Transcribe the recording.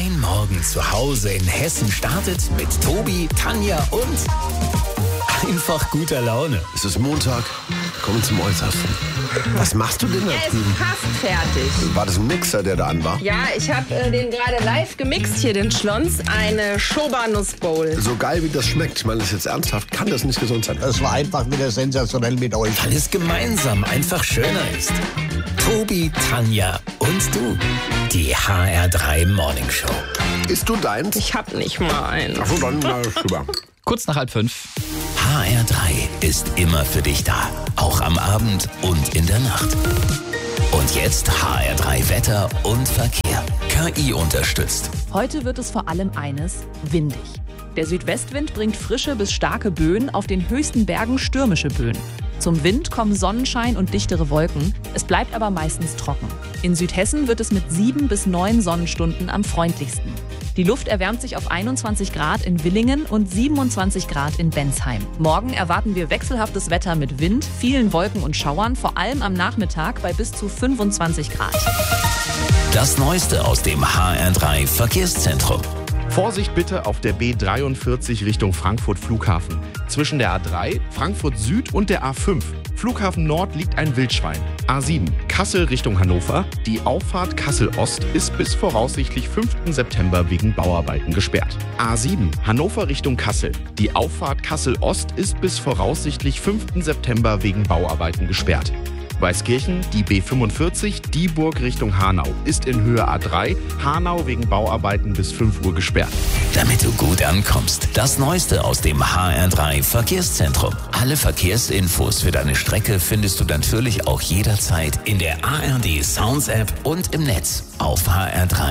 Dein Morgen zu Hause in Hessen startet mit Tobi, Tanja und einfach guter Laune. Es ist Montag, kommen zum Äußersten. Was machst du denn da Er ist drüben? fast fertig. War das ein Mixer, der da an war? Ja, ich habe den gerade live gemixt hier, den Schlons. Eine Schoba-Nussbowl. So geil, wie das schmeckt. Ich meine, das ist jetzt ernsthaft. Kann das nicht gesund sein? Das war einfach wieder sensationell mit euch. Weil es gemeinsam einfach schöner ist. Tobi, Tanja und du. Die HR3 Morning Show. Isst du deins? Ich hab nicht mal einen. Achso, dann mal rüber. Kurz nach 4:30. HR3 ist immer für dich da. Auch am Abend und in der Nacht. Und jetzt HR3 Wetter und Verkehr. KI unterstützt. Heute wird es vor allem eines: windig. Der Südwestwind bringt frische bis starke Böen, auf den höchsten Bergen stürmische Böen. Zum Wind kommen Sonnenschein und dichtere Wolken. Es bleibt aber meistens trocken. In Südhessen wird es mit 7 bis 9 Sonnenstunden am freundlichsten. Die Luft erwärmt sich auf 21 Grad in Villingen und 27 Grad in Bensheim. Morgen erwarten wir wechselhaftes Wetter mit Wind, vielen Wolken und Schauern, vor allem am Nachmittag bei bis zu 25 Grad. Das Neueste aus dem HR3 Verkehrszentrum. Vorsicht bitte auf der B43 Richtung Frankfurt Flughafen. Zwischen der A3, Frankfurt Süd und der A5. Flughafen Nord liegt ein Wildschwein. A7, Kassel Richtung Hannover. Die Auffahrt Kassel Ost ist bis voraussichtlich 5. September wegen Bauarbeiten gesperrt. A7, Hannover Richtung Kassel. Die Auffahrt Kassel Ost ist bis voraussichtlich 5. September wegen Bauarbeiten gesperrt. Weißkirchen, die B45, Dieburg Richtung Hanau, ist in Höhe A3, Hanau wegen Bauarbeiten bis 5 Uhr gesperrt. Damit du gut ankommst, das Neueste aus dem HR3 Verkehrszentrum. Alle Verkehrsinfos für deine Strecke findest du natürlich auch jederzeit in der ARD Sounds App und im Netz auf hr3.